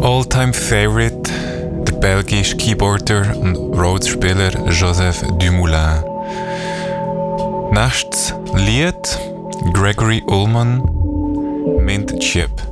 All-time Favorite, der belgische Keyboarder und Rhodes-Spieler Joseph Dumoulin. Nächstes Lied, Gregory Ullman, Mint Chip.